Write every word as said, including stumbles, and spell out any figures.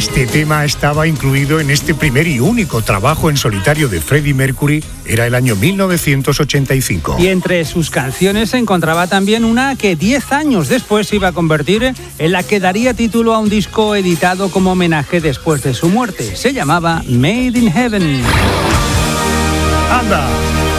Este tema estaba incluido en este primer y único trabajo en solitario de Freddie Mercury. Era el año mil novecientos ochenta y cinco. Y entre sus canciones se encontraba también una que diez años después se iba a convertir en la que daría título a un disco editado como homenaje después de su muerte. Se llamaba Made in Heaven. ¡Anda!